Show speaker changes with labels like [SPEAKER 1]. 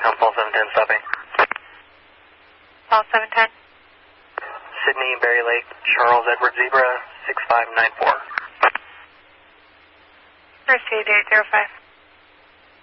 [SPEAKER 1] Paul 710 stopping.
[SPEAKER 2] Paul 710.
[SPEAKER 1] Sydney, Berry Lake, Charles Edward Zebra, 6594.
[SPEAKER 2] Proceed 805.